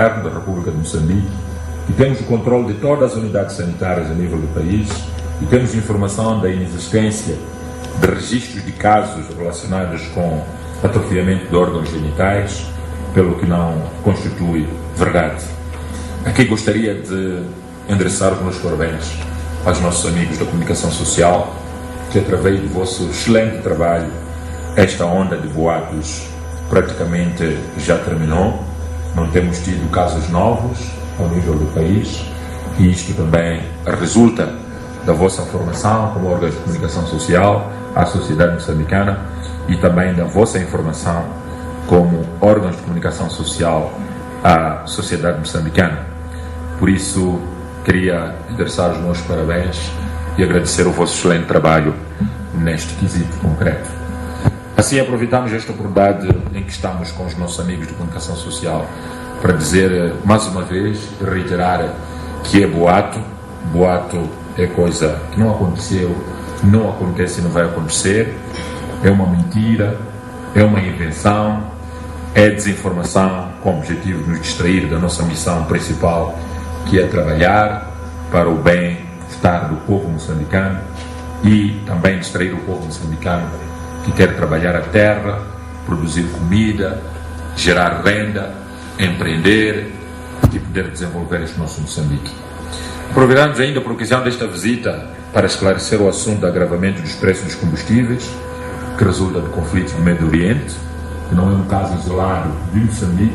da República de Moçambique, que temos o controle de todas as unidades sanitárias a nível do país e temos informação da inexistência de registros de casos relacionados com atrofiamento de órgãos genitais, pelo que não constitui verdade. Aqui gostaria de endereçar os meus parabéns aos nossos amigos da comunicação social, que através do vosso excelente trabalho, esta onda de boatos praticamente já terminou. Não temos tido casos novos ao nível do país e isto também resulta da vossa formação como órgãos de comunicação social à sociedade moçambicana e também da vossa informação como órgãos de comunicação social à sociedade moçambicana. Por isso, queria endereçar os meus parabéns e agradecer o vosso excelente trabalho neste quesito concreto. Assim, aproveitamos esta oportunidade em que estamos com os nossos amigos de comunicação social para dizer, mais uma vez, reiterar que é boato. Boato é coisa que não aconteceu, não acontece e não vai acontecer. É uma mentira, é uma invenção, é desinformação com o objetivo de nos distrair da nossa missão principal, que é trabalhar para o bem-estar do povo moçambicano e também distrair o povo moçambicano que quer trabalhar a terra, produzir comida, gerar renda, empreender e poder desenvolver este nosso Moçambique. Aproveitamos ainda por ocasião desta visita para esclarecer o assunto do agravamento dos preços dos combustíveis, que resulta do conflito do Médio Oriente, que não é um caso isolado de Moçambique,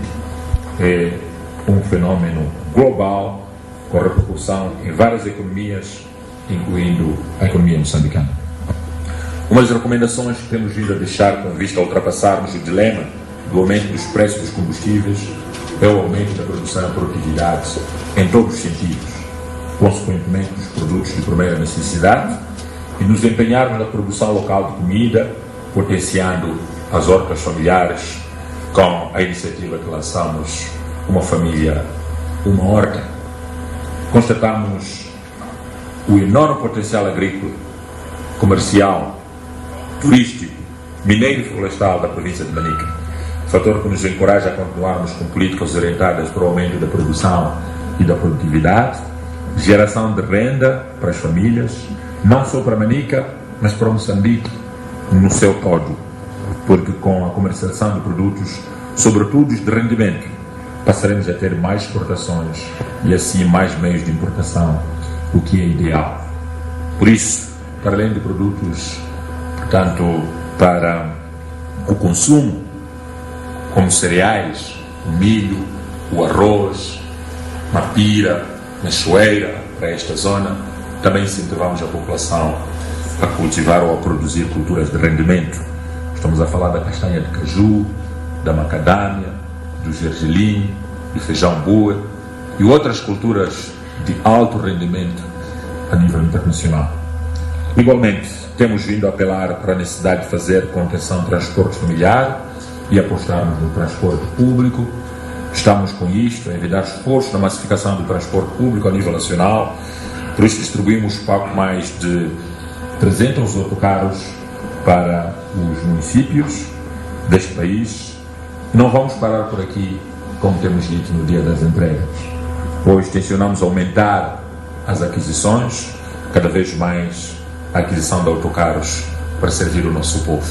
é um fenómeno global com repercussão em várias economias, incluindo a economia moçambicana. Uma das recomendações que temos vindo a deixar com vista a ultrapassarmos o dilema do aumento dos preços dos combustíveis é o aumento da produção e produtividade em todos os sentidos, consequentemente dos produtos de primeira necessidade, e nos empenharmos na produção local de comida, potenciando as hortas familiares com a iniciativa que lançamos Uma Família, Uma Horta. Constatamos o enorme potencial agrícola, comercial, turístico, mineiro e florestal da província de Manica, fator que nos encoraja a continuarmos com políticas orientadas para o aumento da produção e da produtividade, geração de renda para as famílias, não só para Manica, mas para Moçambique no seu todo, porque com a comercialização de produtos, sobretudo os de rendimento, passaremos a ter mais exportações e assim mais meios de importação, o que é ideal. Por isso, para além de produtos, portanto, para o consumo, como cereais, o milho, o arroz, mapira, machoeira, para esta zona, também incentivamos a população a cultivar ou a produzir culturas de rendimento. Estamos a falar da castanha de caju, da macadâmia, do gergelim, do feijão boa e outras culturas de alto rendimento a nível internacional. Igualmente, temos vindo a apelar para a necessidade de fazer contenção de transporte familiar e apostarmos no transporte público. Estamos com isto, a envidar esforço na massificação do transporte público a nível nacional. Por isso distribuímos pouco mais de 300 autocarros para os municípios deste país. Não vamos parar por aqui, como temos dito no dia das entregas, pois tencionamos aumentar as aquisições, cada vez mais a aquisição de autocarros para servir o nosso povo.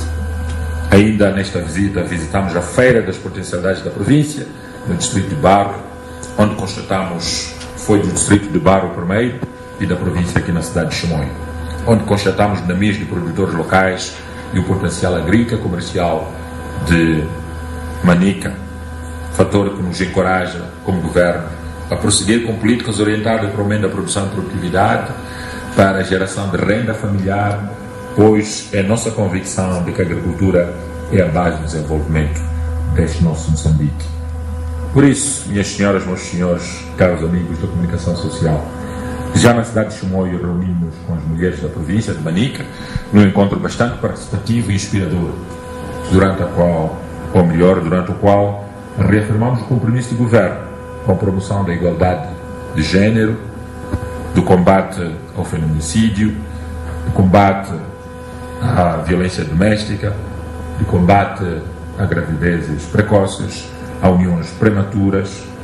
Ainda nesta visita, visitamos a Feira das Potencialidades da província, no distrito de Barro, onde constatamos, foi do distrito de Barro primeiro e da província aqui na cidade de Chimoio, onde constatamos dinamismo de produtores locais e o potencial agrícola e comercial de Manica, fator que nos encoraja, como governo, a prosseguir com políticas orientadas para o aumento da produção e produtividade, para a geração de renda familiar, pois é nossa convicção de que a agricultura é a base do desenvolvimento deste nosso Moçambique. Por isso, minhas senhoras, meus senhores, caros amigos da comunicação social, já na cidade de Chimoio reunimos com as mulheres da província de Manica num encontro bastante participativo e inspirador, durante o qual reafirmamos o compromisso do governo com a promoção da igualdade de género, do combate ao feminicídio, do combate à violência doméstica, do combate a gravidezes precoces, a uniões prematuras